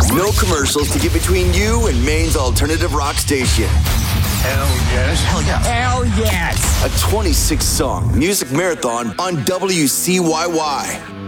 No commercials to get between you and Maine's alternative rock station. Hell yes. Hell yeah. Hell yes. A 26-song music marathon on WCYY.